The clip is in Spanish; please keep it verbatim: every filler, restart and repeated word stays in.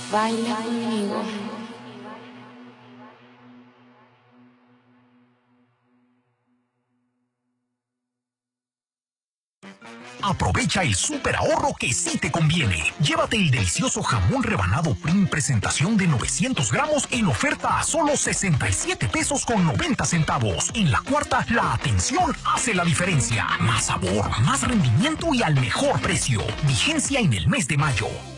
Baila conmigo. Aprovecha el súper ahorro que sí te conviene. Llévate el delicioso jamón rebanado Prim presentación de novecientos gramos en oferta a solo sesenta y siete pesos con noventa centavos. En la cuarta, la atención hace la diferencia. Más sabor, más rendimiento y al mejor precio. Vigencia en el mes de mayo.